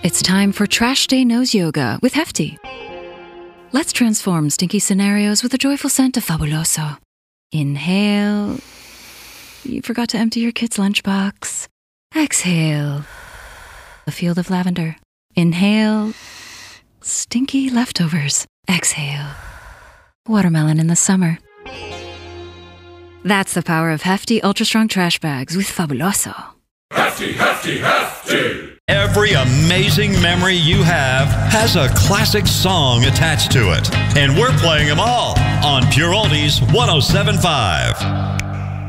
It's time for Trash Day Nose Yoga with Hefty. Let's transform stinky scenarios with a joyful scent of Fabuloso. Inhale. You forgot to empty your kid's lunchbox. Exhale. A field of lavender. Inhale. Stinky leftovers. Exhale. Watermelon in the summer. That's the power of Hefty Ultra Strong Trash Bags with Fabuloso. Hefty, Hefty, Hefty! Every amazing memory you have has a classic song attached to it. And we're playing them all on Pure Oldies 107.5.